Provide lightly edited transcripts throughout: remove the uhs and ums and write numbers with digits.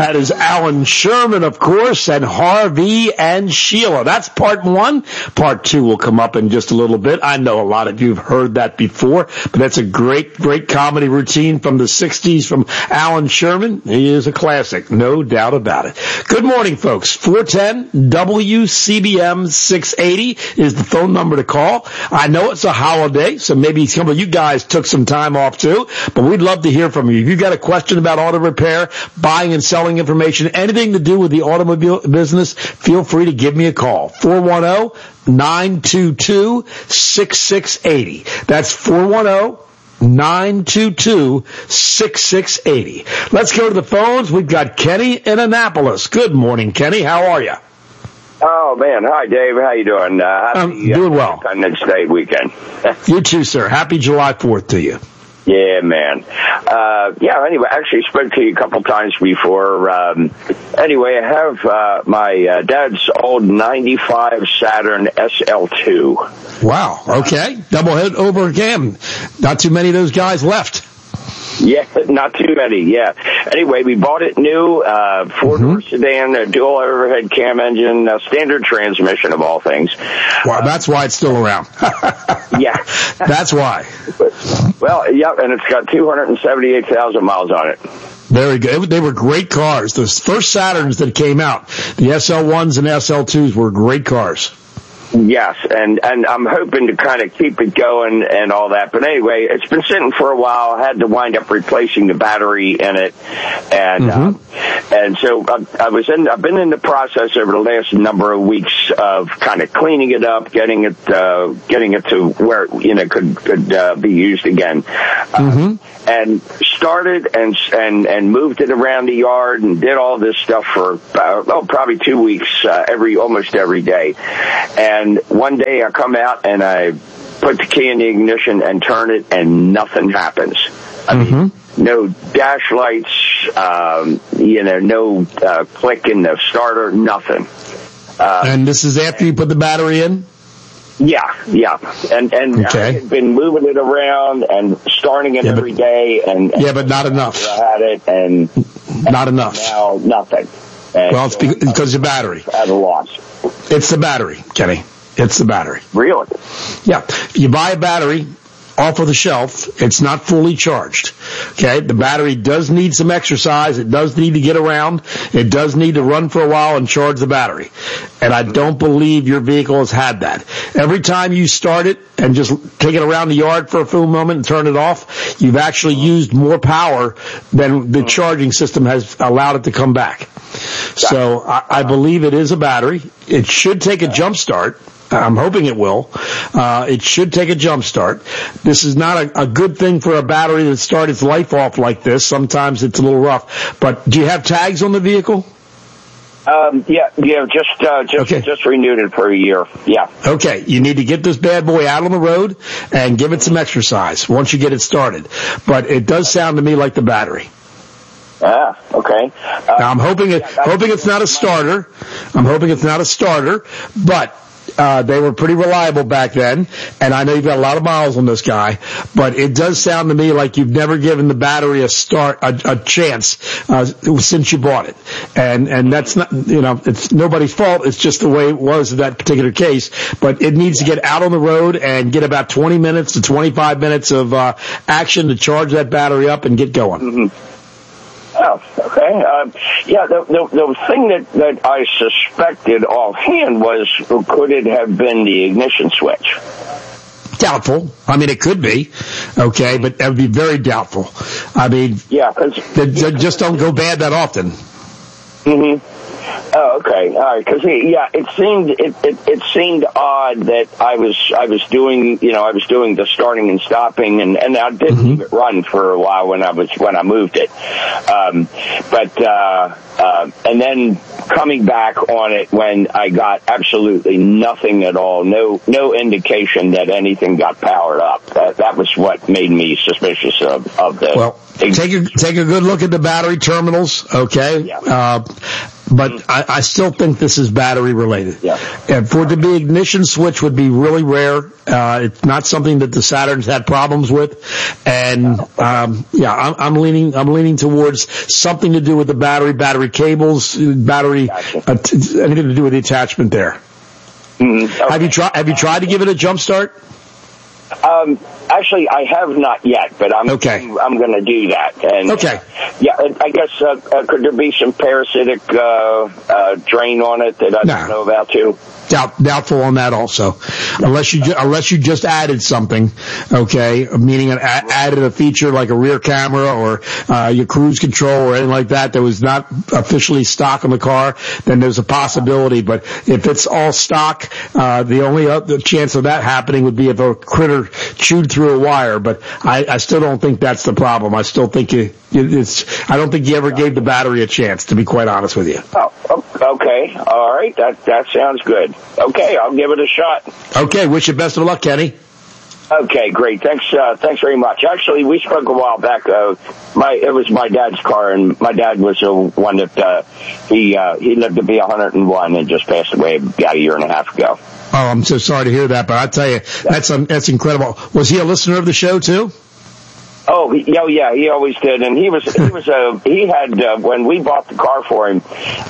That is Alan Sherman, of course, and Harvey and Sheila. That's part one. Part two will come up in just a little bit. I know a lot of you have heard that before, but that's a great, great comedy routine from the 60s from Alan Sherman. He is a classic, no doubt about it. Good morning, folks. 410-WCBM 680 is the phone number to call. I know it's a holiday, so maybe some of you guys took some time off too, but we'd love to hear from you. If you've got a question about auto repair, buying and selling information, anything to do with the automobile business, feel free to give me a call. 410-922-6680. That's 410-922-6680. Let's go to the phones. We've got Kenny in Annapolis. Good morning, Kenny. How are you? Oh, man. Hi, Dave. How you doing? Happy, doing well. Independence Day weekend. You too, sir. Happy July 4th to you. Yeah, man. Anyway, actually spoke to you a couple times before. Anyway, I have my dad's old 95 Saturn SL2. Wow. Okay. Double head over again. Not too many of those guys left. Yeah, not too many, yeah. Anyway, we bought it new, four-door sedan, a dual overhead cam engine, standard transmission of all things. Wow, that's why it's still around. Yeah. That's why. Well, yeah, and it's got 278,000 miles on it. Very good. They were great cars. The first Saturns that came out, the SL1s and SL2s were great cars. Yes, and I'm hoping to kind of keep it going and all that. But anyway, it's been sitting for a while. I had to wind up replacing the battery in it, and so I've been in the process over the last number of weeks of kind of cleaning it up, getting it to where could be used again. And started and moved it around the yard and did all this stuff for probably 2 weeks, almost every day. And one day I come out and I put the key in the ignition and turn it, and nothing happens. I mean, no dash lights, no click in the starter, nothing. And this is after you put the battery in? Yeah. And okay. I had been moving it around and starting it every day. But not enough. I had it, and not enough. Now, nothing. And well, it's because of the battery. At a loss. It's the battery, Kenny. It's the battery. Really? Yeah. You buy a battery off of the shelf, it's not fully charged. Okay? The battery does need some exercise. It does need to get around. It does need to run for a while and charge the battery. And I don't believe your vehicle has had that. Every time you start it and just take it around the yard for a full moment and turn it off, you've actually used more power than the charging system has allowed it to come back. So I believe it is a battery. It should take a jump start. I'm hoping it will. It should take a jump start. This is not a good thing for a battery that starts its life off like this. Sometimes it's a little rough. But do you have tags on the vehicle? Just renewed it for a year. Yeah. Okay. You need to get this bad boy out on the road and give it some exercise once you get it started. But it does sound to me like the battery. Okay. Now I'm hoping it's not a starter. But they were pretty reliable back then, and I know you've got a lot of miles on this guy, but it does sound to me like you've never given the battery a chance since you bought it. And that's not, it's nobody's fault. It's just the way it was in that particular case. But it needs to get out on the road and get about 20 minutes to 25 minutes of action to charge that battery up and get going. Oh, okay. The thing that I suspected offhand was, could it have been the ignition switch? Doubtful. I mean, it could be. Okay, but that would be very doubtful. I mean, they just don't go bad that often. Oh, okay. All right. Because it seemed odd that I was doing the starting and stopping, and I did leave it run for a while when I moved it, and then coming back on it when I got absolutely nothing at all, no indication that anything got powered up. That was what made me suspicious of the. Well, take a good look at the battery terminals. Okay. Yeah. But I still think this is battery related. Yeah. And for it to be ignition switch would be really rare. It's not something that the Saturn's had problems with. And, I'm leaning towards something to do with the battery cables, anything to do with the attachment there. Mm-hmm. Okay. Have you tried to give it a jump start? Actually, I have not yet, but I'm going to do that. And, okay. I guess, could there be some parasitic, drain on it that I don't know about too? Doubtful on that also, unless you just added something, okay, meaning added a feature like a rear camera or your cruise control or anything like that was not officially stock on the car, then there's a possibility. But if it's all stock, the only other chance of that happening would be if a critter chewed through a wire. But I still don't think that's the problem. I still think I don't think you ever gave the battery a chance, to be quite honest with you. Oh, okay. All right. That sounds good. Okay, I'll give it a shot. Okay, wish you best of luck, Kenny. Okay, great. Thanks very much. Actually, we spoke a while back. It was my dad's car, and my dad was the one that he lived to be 101 and just passed away about a year and a half ago. Oh, I'm so sorry to hear that, but I tell you, that's incredible. Was he a listener of the show too? Oh, yeah, he always did, and he had when we bought the car for him.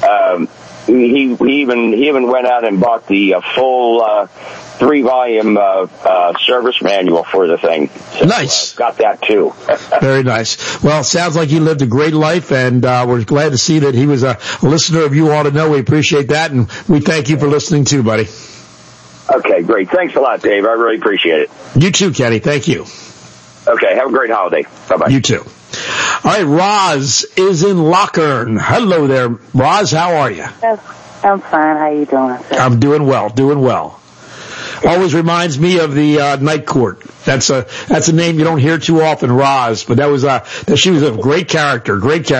He even went out and bought the full 3-volume service manual for the thing. So, nice. Got that too. Very nice. Well, sounds like he lived a great life, and we're glad to see that he was a listener of You Ought to Know. We appreciate that, and we thank you for listening too, buddy. Okay, great. Thanks a lot, Dave. I really appreciate it. You too, Kenny. Thank you. Okay, have a great holiday. Bye-bye. You too. All right, Roz is in Lockern. Hello there, Roz. How are you? I'm fine. How you doing, sir? I'm doing well. Always reminds me of the Night Court. That's a name you don't hear too often, Roz. But she was a great character.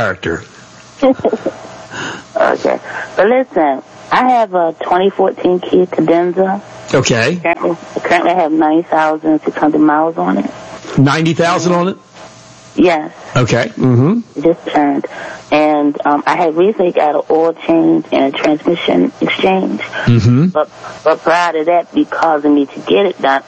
Okay, but listen, I have a 2014 Kia Cadenza. Okay. Currently, I have 90,600 miles on it. 90,000 on it? Yes. Okay. Mm-hmm. Just turned. And I had recently got an oil change and a transmission exchange. Mm-hmm. But prior to that, because of me to get it done,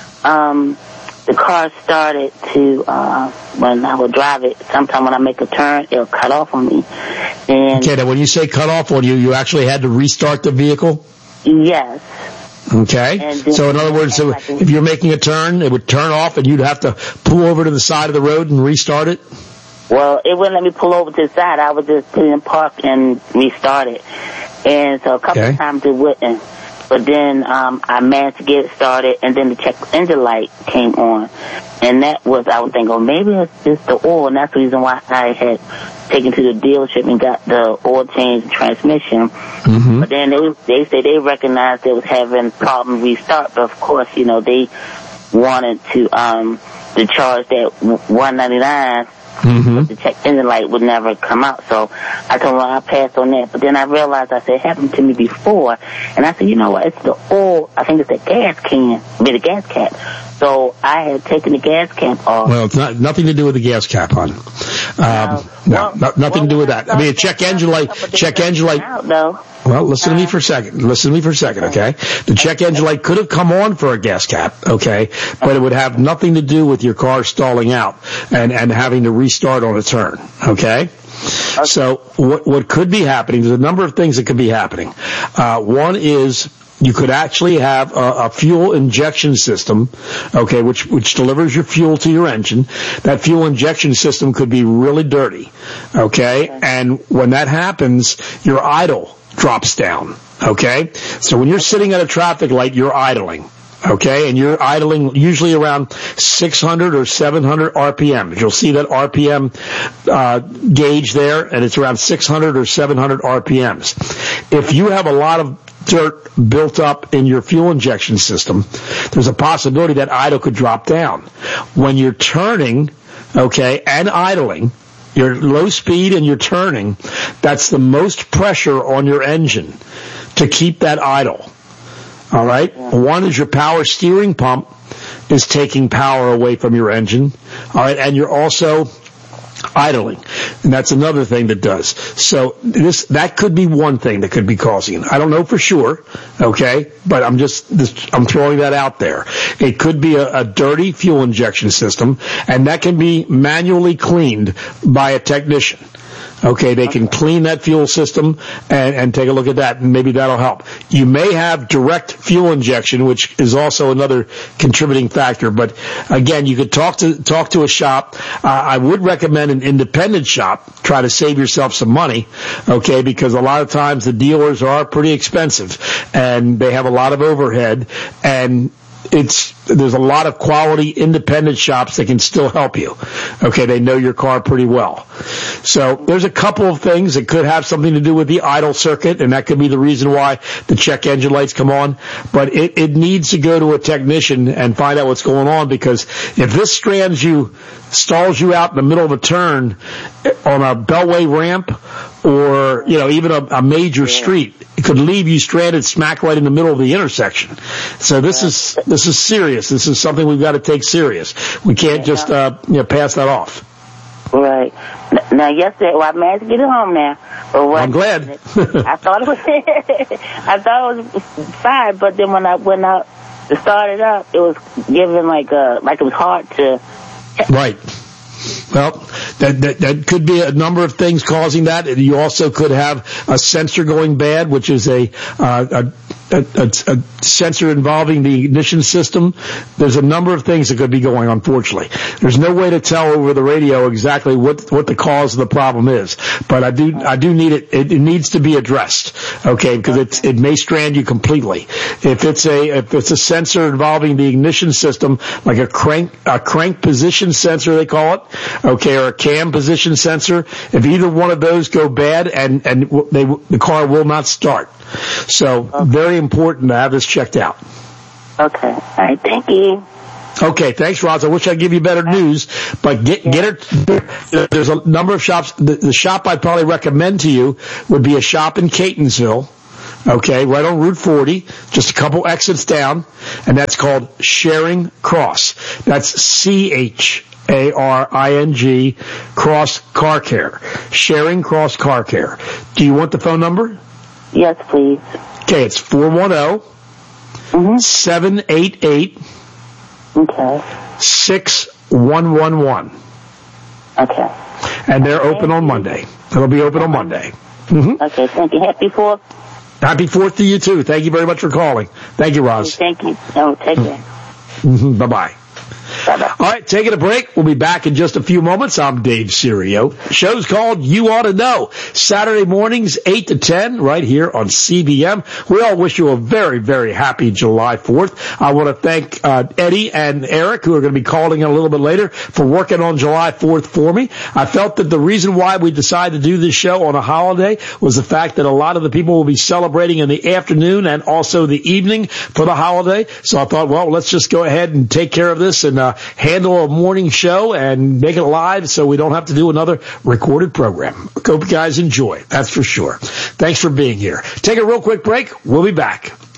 the car started to, when I would drive it, sometime when I make a turn, it'll cut off on me. And okay, now when you say cut off on you, you actually had to restart the vehicle? Yes. Okay. So in other words, if you're making a turn, it would turn off and you'd have to pull over to the side of the road and restart it? Well, it wouldn't let me pull over to the side. I would just put it in park and restart it. And so a couple of times it wouldn't. But then I managed to get it started, and then the check engine light came on. And that was, I was thinking, maybe it's just the oil, and that's the reason why I had taken to the dealership and got the oil change and transmission. Mm-hmm. But then they say they recognized they was having problem restart, but of course, they wanted to charge that $199. Mm-hmm. But the check engine light would never come out, so I told them I'll pass on that. But then I realized, I said, it happened to me before, and I said, you know what, it's the oil, I think it's the gas can, the gas cap. So I had taken the gas cap off. Well, it's nothing to do with the gas cap, hon. Nothing to do with that. I mean, a check engine light. Out, though. Well, listen to me for a second, okay? The check engine light could have come on for a gas cap, okay? But it would have nothing to do with your car stalling out and having to restart on a turn, okay? So what could be happening, there's a number of things that could be happening. One is you could actually have a fuel injection system, okay, which delivers your fuel to your engine. That fuel injection system could be really dirty, okay? And when that happens, your idle drops down, okay? So when you're sitting at a traffic light, you're idling, okay? And you're idling usually around 600 or 700 RPM. You'll see that RPM gauge there, and it's around 600 or 700 RPMs. If you have a lot of dirt built up in your fuel injection system, there's a possibility that idle could drop down. When you're turning, okay, and idling, you're low speed and you're turning, that's the most pressure on your engine to keep that idle. All right? One is your power steering pump is taking power away from your engine. All right? And you're also idling, and that's another thing that does. So that could be one thing that could be causing it. I don't know for sure, okay, but I'm throwing that out there. It could be a dirty fuel injection system, and that can be manually cleaned by a technician. Okay, they can clean that fuel system and take a look at that, and maybe that'll help. You may have direct fuel injection, which is also another contributing factor. But again, you could talk to a shop. I would recommend an independent shop. Try to save yourself some money, okay, because a lot of times the dealers are pretty expensive and they have a lot of overhead, and there's a lot of quality independent shops that can still help you. Okay, they know your car pretty well. So there's a couple of things that could have something to do with the idle circuit, and that could be the reason why the check engine lights come on. But it needs to go to a technician and find out what's going on, because if this stalls you out in the middle of a turn on a beltway ramp or, even a major street, it could leave you stranded smack right in the middle of the intersection. So this is serious. This is something we've got to take serious. We can't just pass that off. Right. Now, yesterday, I managed to get it home now. But I'm glad. I thought it was fine, but then when I started up, it was giving like it was hard to. Right. Well, that could be a number of things causing that. You also could have a sensor going bad, which is a sensor involving the ignition system. There's a number of things that could be going, unfortunately. There's no way to tell over the radio exactly what the cause of the problem is, but I do need it needs to be addressed, okay, because it may strand you completely. If it's a sensor involving the ignition system, like a crank position sensor they call it, okay, or a cam position sensor, if either one of those go bad and the car will not start. So very important to have this checked out. Okay. All right. Thank you. Okay. Thanks, Roz. I wish I'd give you better news, but get it. There's a number of shops. The shop I'd probably recommend to you would be a shop in Catonsville. Okay, right on Route 40, just a couple exits down, and that's called Sharing Cross. That's CHARING Cross Car Care. Sharing Cross Car Care. Do you want the phone number? Yes, please. Okay, it's 410-788 6111. Okay. And they're open on Monday. It'll be open on Monday. Mm-hmm. Okay, thank you. Happy 4th. Happy 4th to you, too. Thank you very much for calling. Thank you, Roz. Thank you. Oh, take care. Mm-hmm. Bye-bye. Bye-bye. All right, taking a break. We'll be back in just a few moments. I'm Dave Serio. The show's called You Ought to Know. Saturday mornings, 8 to 10, right here on CBM. We all wish you a very, very happy July 4th. I want to thank Eddie and Eric, who are going to be calling in a little bit later, for working on July 4th for me. I felt that the reason why we decided to do this show on a holiday was the fact that a lot of the people will be celebrating in the afternoon and also the evening for the holiday. So I thought, well, let's just go ahead and take care of this and handle a morning show and make it live so we don't have to do another recorded program. Hope you guys enjoy. That's for sure. Thanks for being here. Take a real quick break. We'll be back.